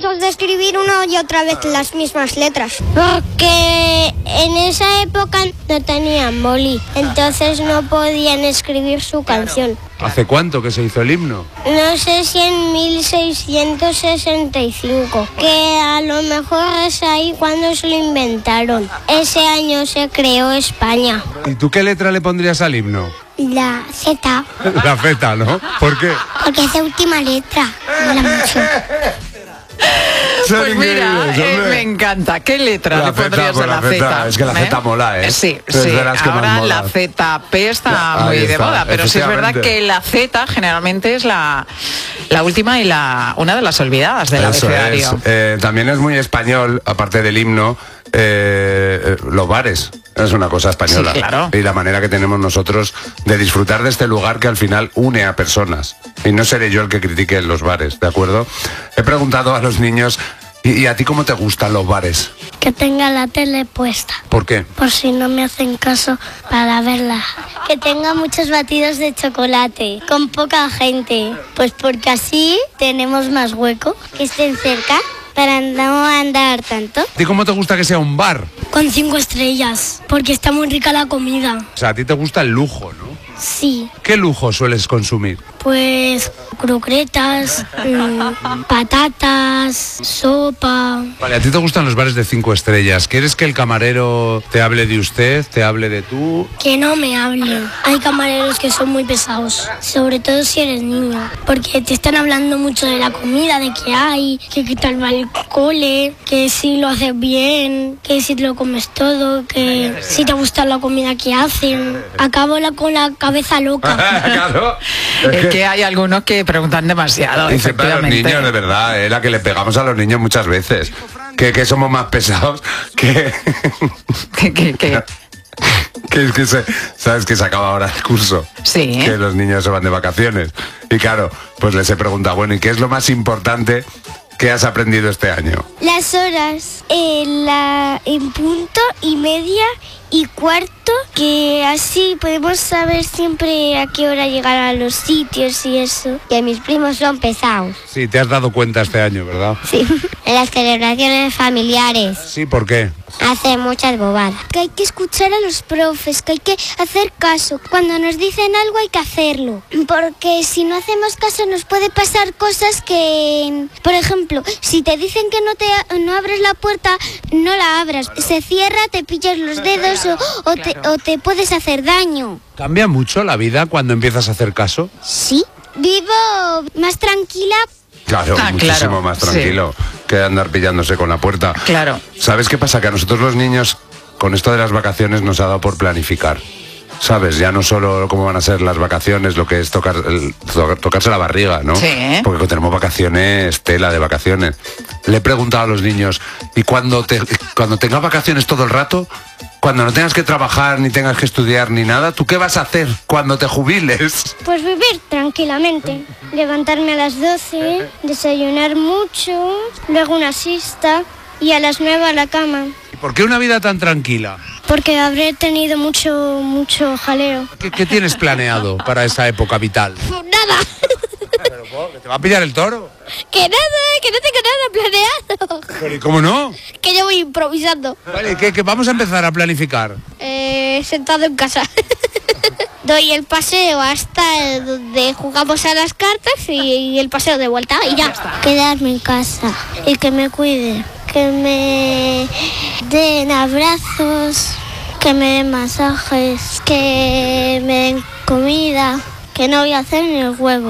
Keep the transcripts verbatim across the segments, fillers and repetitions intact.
cursos de escribir una y otra vez las mismas letras. Porque en esa época no tenían boli, entonces no podían escribir su canción. ¿Hace cuánto que se hizo el himno? No sé si en mil seiscientos sesenta y cinco, que a lo mejor es ahí cuando se lo inventaron. Ese año se creó España. ¿Y tú qué letra le pondrías al himno? La Z. La Z, ¿no? ¿Por qué? Porque es la última letra. Mola mucho. Pues mira, eh, me encanta. ¿Qué letra la le pondrías Z, a la Z? Z? Es que la ¿Eh? Z mola, ¿eh? Sí, es sí. De las que Ahora más la mola. Z P está Ahí muy está, de moda, pero sí es verdad que la Z generalmente es la, la última y la una de las olvidadas del Eso abecedario. es. Eh, también es muy español, aparte del himno, eh, los bares. Es una cosa española. Sí, claro. Y la manera que tenemos nosotros de disfrutar de este lugar que al final une a personas. Y no seré yo el que critique los bares, ¿de acuerdo? He preguntado a los niños, ¿y, y a ti cómo te gustan los bares? Que tenga la tele puesta, ¿Por qué? por si no me hacen caso para verla. Que tenga muchos batidos de chocolate, con poca gente. Pues porque así tenemos más hueco, que estén cerca, para no andar tanto. ¿A ti cómo te gusta que sea un bar? Con cinco estrellas, porque está muy rica la comida. O sea, a ti te gusta el lujo, ¿no? Sí, ¿Qué lujo sueles consumir? pues croquetas, mmm, patatas, sopa. Vale, a ti te gustan los bares de cinco estrellas. ¿Quieres que el camarero te hable de usted, te hable de tú? Que no me hablen. Hay camareros que son muy pesados, sobre todo si eres niño, porque te están hablando mucho de la comida, de qué hay, que qué tal va el cole, que si lo haces bien, que si te lo comes todo, que si te gusta la comida que hacen. Acabo la, con la cabeza loca. Claro. Es que hay algunos que preguntan demasiado, Y siempre a los efectivamente. niños, de verdad, eh, la que le pegamos a los niños muchas veces. Que, que somos más pesados que... Que- que- que- que es que se, sabes que se acaba ahora el curso. Sí. Que los niños se van de vacaciones. Y claro, pues les he preguntado, bueno, ¿y qué es lo más importante que has aprendido este año? Las horas en, la, en punto y media y cuarto, que así podemos saber siempre a qué hora llegar a los sitios y eso. Que mis primos son pesados. Sí, te has dado cuenta este año, ¿verdad? Sí. En las celebraciones familiares Sí, ¿por qué? hacen muchas bobadas. Que hay que escuchar a los profes, que hay que hacer caso. Cuando nos dicen algo hay que hacerlo. Porque si no hacemos caso nos puede pasar cosas que, por ejemplo, si te dicen que no te no abres la puerta, no la abras. Se cierra, te pillas los dedos o, o, te, o te puedes hacer daño. ¿Cambia mucho la vida cuando empiezas a hacer caso? Sí. Vivo más tranquila. Claro, Ah, muchísimo claro, más sí. tranquilo que andar pillándose con la puerta. Claro. ¿Sabes qué pasa? Que a nosotros los niños, con esto de las vacaciones, nos ha dado por planificar. ¿Sabes? Ya no solo cómo van a ser las vacaciones, lo que es tocar, el- to- tocarse la barriga, ¿no? Sí. Porque tenemos vacaciones, tela de vacaciones. Le he preguntado a los niños, ¿y cuando, te, cuando tengas vacaciones todo el rato, cuando no tengas que trabajar, ni tengas que estudiar, ni nada, ¿tú qué vas a hacer cuando te jubiles? Pues vivir tranquilamente, levantarme a las doce, desayunar mucho, luego una siesta y a las nueve a la cama. ¿Y por qué una vida tan tranquila? Porque habré tenido mucho, mucho jaleo. ¿Qué, qué tienes planeado para esa época vital? Nada, ¿Que te va a pillar el toro? que nada, que no tengo nada planeado. ¿Pero y cómo no? Que yo voy improvisando, Vale, que, que vamos a empezar a planificar. eh, sentado en casa. Doy el paseo hasta donde jugamos a las cartas y el paseo de vuelta y ya. Quedarme en casa y que me cuide, que me den abrazos, que me den masajes, que me den comida, que no voy a hacer ni el huevo.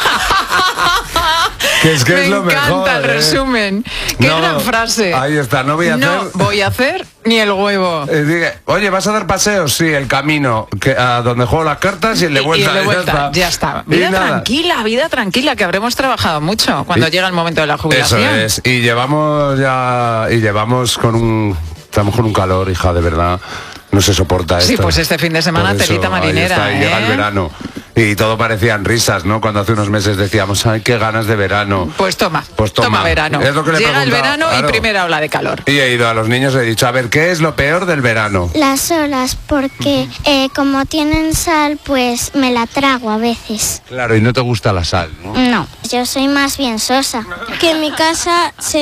Que es que Me es lo encanta mejor, el ¿eh? resumen. Qué No, gran frase. ahí está, no voy a No hacer... voy a hacer ni el huevo. Eh, diga, oye, ¿vas a dar paseos? Sí, el camino, que, a donde juego las cartas y el de Y- vuelta. y el de ya vuelta, está. ya está. Y Vida nada. tranquila, vida tranquila, que habremos trabajado mucho cuando Y- llega el momento de la Eso jubilación. es, y llevamos ya, y llevamos con un, estamos con un calor, hija, de verdad, no se soporta esto. Sí, pues este fin de semana Por eso, telita ahí marinera, está, y llega el ¿eh? verano. Y todo parecían risas, ¿no? Cuando hace unos meses decíamos, ay, qué ganas de verano. Pues toma, Pues toma. verano. Es lo que le he Llega el preguntado, verano claro. y primera ola de calor. Y he ido a los niños y he dicho, a ver, ¿qué es lo peor del verano? Las horas, porque eh, como tienen sal, pues me la trago a veces. Claro, y no te gusta la sal, ¿no? No, yo soy más bien sosa. Que en mi casa se